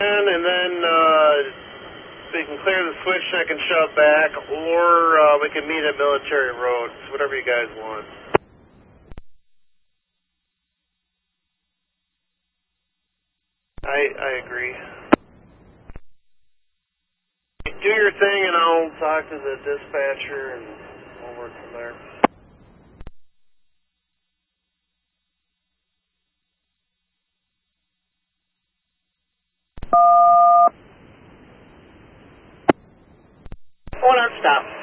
And then we can clear the switch and I can shove back, or we can meet at Military Road. It's whatever you guys want. I agree. Do your thing and I'll talk to the dispatcher and we'll work from there. Hold on, stop.